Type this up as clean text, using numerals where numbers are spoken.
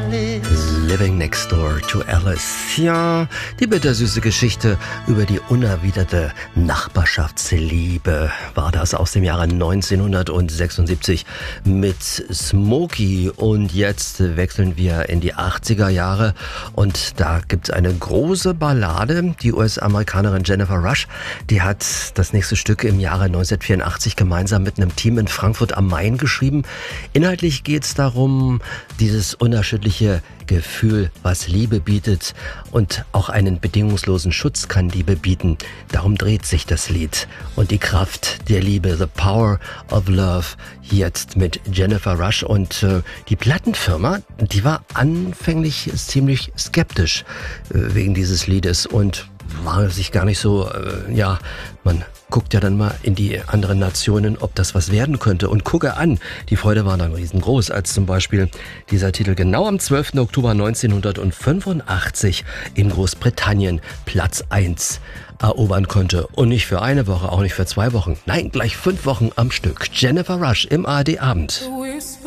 Living Next Door to Alice. Ja, die bittersüße Geschichte über die unerwiderte Nachbarschaftsliebe war das aus dem Jahre 1976 mit Smokey. Und jetzt wechseln wir in die 80er Jahre und da gibt's eine große Ballade. Die US-Amerikanerin Jennifer Rush, die hat das nächste Stück im Jahre 1984 gemeinsam mit einem Team in Frankfurt am Main geschrieben. Inhaltlich geht's darum, dieses unerschütterliche Gefühl, was Liebe bietet, und auch einen bedingungslosen Schutz kann Liebe bieten. Darum dreht sich das Lied. Und die Kraft der Liebe, The Power of Love, jetzt mit Jennifer Rush. Und die Plattenfirma, die war anfänglich ziemlich skeptisch wegen dieses Liedes und war sich gar nicht so, man guckt ja dann mal in die anderen Nationen, ob das was werden könnte. Und gucke an, die Freude war dann riesengroß, als zum Beispiel dieser Titel genau am 12. Oktober 1985 in Großbritannien Platz 1 erobern konnte. Und nicht für eine Woche, auch nicht für 2 Wochen. Nein, gleich 5 Wochen am Stück. Jennifer Rush im ARD Abend.